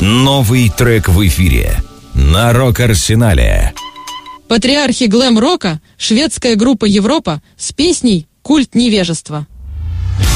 Новый трек в эфире на Рок-Арсенале. Патриархи глэм-рока, шведская группа «Европа» с песней «Культ невежества».